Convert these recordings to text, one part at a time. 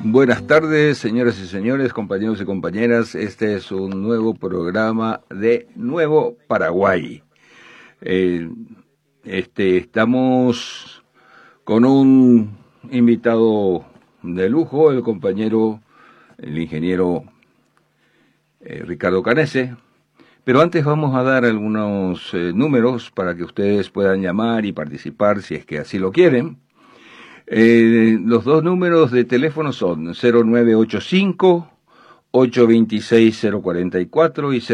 Buenas tardes, señoras y señores, compañeros y compañeras. Este es un nuevo programa de Nuevo Paraguay. Estamos con un invitado de lujo, el ingeniero Ricardo Canese. Pero antes vamos a dar algunos números para que ustedes puedan llamar y participar si es que así lo quieren. Los dos números de teléfono son 0985-826-044 y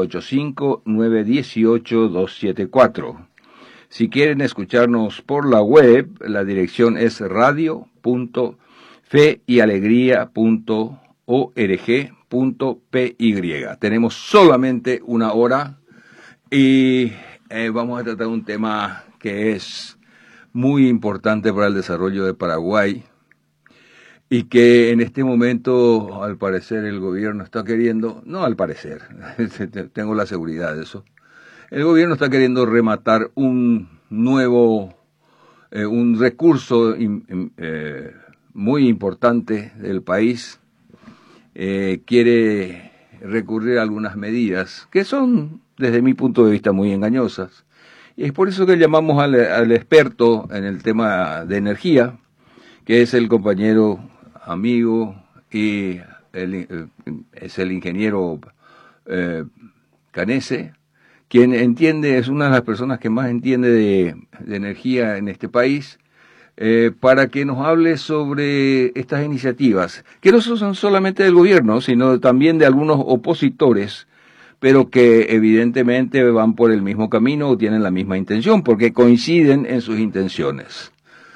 0985-918-274. Si quieren escucharnos por la web, la dirección es radio.feyalegría.org.py. Tenemos solamente una hora y vamos a tratar un tema que es muy importante para el desarrollo de Paraguay y que en este momento, al parecer, el gobierno está queriendo, no al parecer, tengo la seguridad de eso, el gobierno está queriendo rematar un recurso muy importante del país. Quiere recurrir a algunas medidas que son, desde mi punto de vista, muy engañosas. Y es por eso que llamamos al experto en el tema de energía, que es el compañero, amigo, y es el ingeniero Canese, quien es una de las personas que más entiende de energía en este país, para que nos hable sobre estas iniciativas, que no son solamente del gobierno, sino también de algunos opositores, pero que evidentemente van por el mismo camino o tienen la misma intención, porque coinciden en sus intenciones.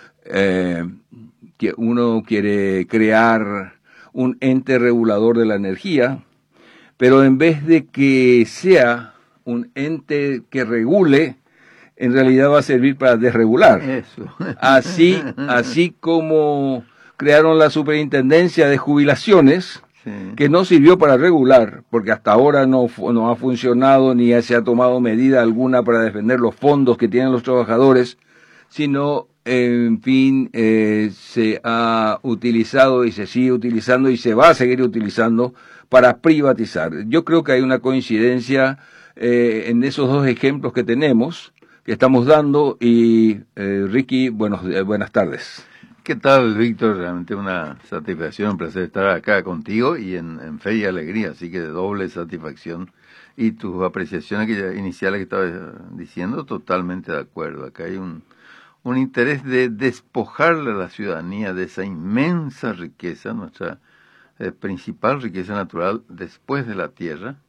Uno quiere crear un ente regulador de la energía, pero en vez de que sea un ente que regule, en realidad va a servir para desregular. Eso. Así como crearon la superintendencia de jubilaciones, Sí. que no sirvió para regular, porque hasta ahora no ha funcionado ni se ha tomado medida alguna para defender los fondos que tienen los trabajadores, sino, en fin, se ha utilizado y se sigue utilizando y se va a seguir utilizando para privatizar. Yo creo que hay una coincidencia en esos dos ejemplos que estamos dando, y Ricky, buenas tardes. ¿Qué tal, Víctor? Realmente una satisfacción, un placer estar acá contigo y en Fe y Alegría, así que de doble satisfacción. Y tus apreciaciones iniciales que estabas diciendo, totalmente de acuerdo. Acá hay un interés de despojarle a la ciudadanía de esa inmensa riqueza, nuestra principal riqueza natural después de la tierra,